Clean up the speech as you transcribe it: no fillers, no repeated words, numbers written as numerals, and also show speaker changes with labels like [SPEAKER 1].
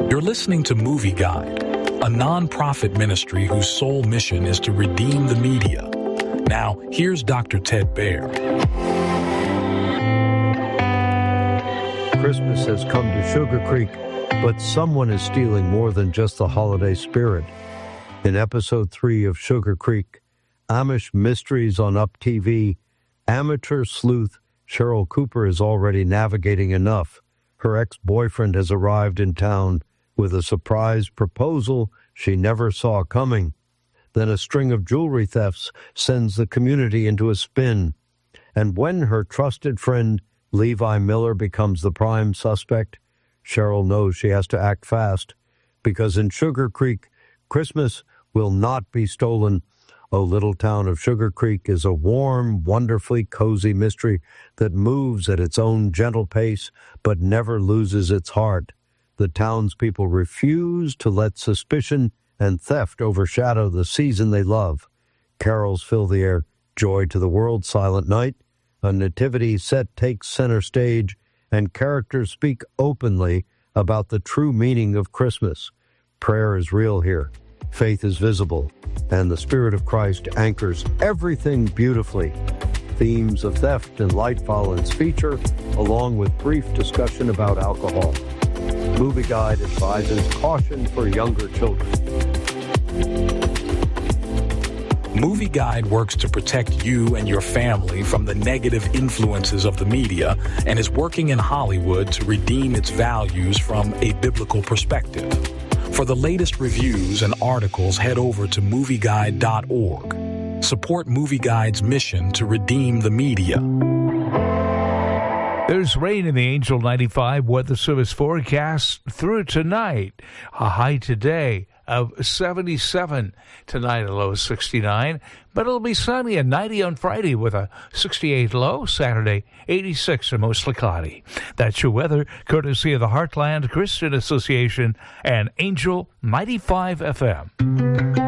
[SPEAKER 1] You're listening to Movie Guide, a non-profit ministry whose sole mission is to redeem the media. Now, here's Dr. Ted Baehr.
[SPEAKER 2] Christmas has come to Sugar Creek, but someone is stealing more than just the holiday spirit. In episode 3 of Sugar Creek, Amish Mysteries on Up TV, amateur sleuth Cheryl Cooper is already navigating enough. Her ex-boyfriend has arrived in town with a surprise proposal she never saw coming. Then a string of jewelry thefts sends the community into a spin. And when her trusted friend Levi Miller becomes the prime suspect, Cheryl knows she has to act fast, because in Sugar Creek, Christmas will not be stolen. Oh, Little Town of Sugar Creek is a warm, wonderfully cozy mystery that moves at its own gentle pace but never loses its heart. The townspeople refuse to let suspicion and theft overshadow the season they love. Carols fill the air, Joy to the World, Silent Night. A nativity set takes center stage, and characters speak openly about the true meaning of Christmas. Prayer is real here. Faith is visible, and the Spirit of Christ anchors everything beautifully. Themes of theft and light violence feature, along with brief discussion about alcohol. Movie Guide advises caution for younger children.
[SPEAKER 1] Movie Guide works to protect you and your family from the negative influences of the media and is working in Hollywood to redeem its values from a biblical perspective. For the latest reviews and articles, head over to movieguide.org. Support Movie Guide's mission to redeem the media.
[SPEAKER 3] There's rain in the Angel 95 weather service forecast through tonight. A high today of 77. Tonight a low of 69. But it'll be sunny and 90 on Friday with a 68 low. Saturday 86 and mostly cloudy. That's your weather courtesy of the Heartland Christian Association and Angel 95 FM.